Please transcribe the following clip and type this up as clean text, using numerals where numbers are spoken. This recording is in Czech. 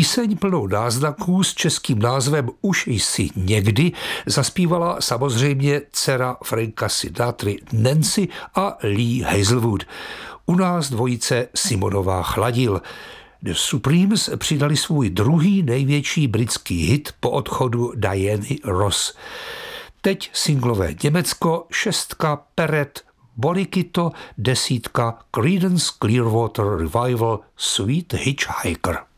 Píseň plnou náznaků s českým názvem Už jsi někdy zaspívala samozřejmě dcera Franka Sinatry Nancy a Lee Hazelwood. U nás dvojice Simonová Chladil. The Supremes přidali svůj druhý největší britský hit po odchodu Diany Ross. Teď singlové Německo, 6 Peret, Bonikito, 10 Creedence Clearwater Revival Sweet Hitchhiker.